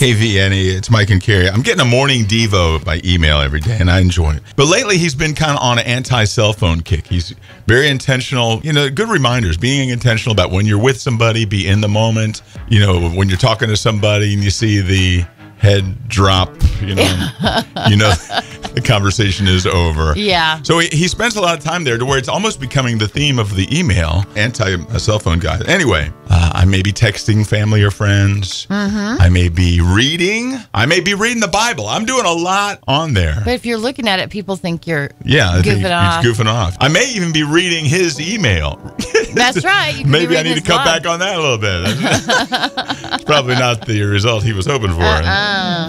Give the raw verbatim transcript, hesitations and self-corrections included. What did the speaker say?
K V N E, it's Mike and Carrie. I'm getting a morning Devo by email every day, and I enjoy it. But lately, he's been kind of on an anti-cell phone kick. He's very intentional. You know, good reminders, being intentional about when you're with somebody, be in the moment. You know, when you're talking to somebody and you see the head drop, you know, you know, the conversation is over. Yeah. So he, he spends a lot of time there to where it's almost becoming the theme of the email, anti-cell phone guy. Anyway, uh, I may be texting family or friends. Mm-hmm. I may be reading. I may be reading the Bible. I'm doing a lot on there. But if you're looking at it, people think you're yeah, I think goofing he's off. goofing off. I may even be reading his email. That's right. You can Maybe be I need to his cut blog. back on that a little bit. It's probably not the result he was hoping for. Uh-uh.